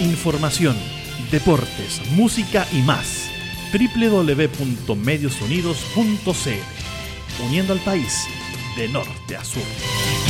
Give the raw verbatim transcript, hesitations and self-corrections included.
Información, deportes, música y más. doble u doble u doble u punto medios unidos punto c l, uniendo al país de norte a sur.